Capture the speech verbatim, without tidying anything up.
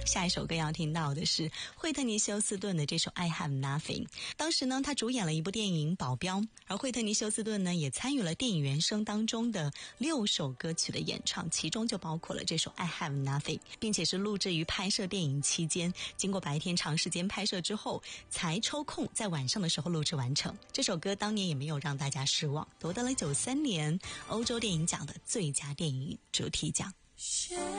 下一首歌要听到的是惠特尼休斯顿的这首 I Have Nothing。 当时呢，他主演了一部电影《保镖》，而惠特尼休斯顿呢也参与了电影原声当中的六首歌曲的演唱，其中就包括了这首 I Have Nothing， 并且是录制于拍摄电影期间，经过白天长时间拍摄之后才抽空在晚上的时候录制完成。这首歌当年也没有让大家失望，夺得了九三年欧洲电影奖的最佳电影主题奖。